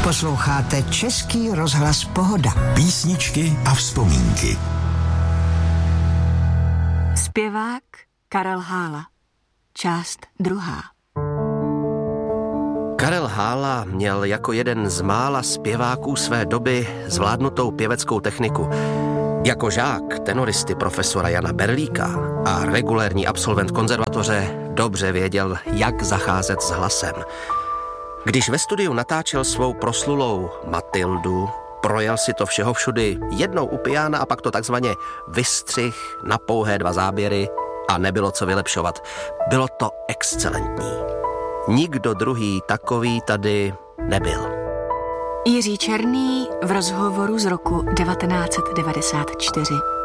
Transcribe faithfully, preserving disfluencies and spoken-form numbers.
Posloucháte Český rozhlas Pohoda. Písničky a vzpomínky. Zpěvák Karel Hála. Část druhá. Karel Hála měl jako jeden z mála zpěváků své doby zvládnutou pěveckou techniku. Jako žák tenoristy profesora Jana Berlíka a regulérní absolvent konzervatoře dobře věděl, jak zacházet s hlasem. Když ve studiu natáčel svou proslulou Matildu, projel si to všeho všudy jednou u piana a pak to takzvaně vystřih na pouhé dva záběry a nebylo co vylepšovat. Bylo to excelentní. Nikdo druhý takový tady nebyl. Jiří Černý v rozhovoru z roku devatenáct set devadesát čtyři.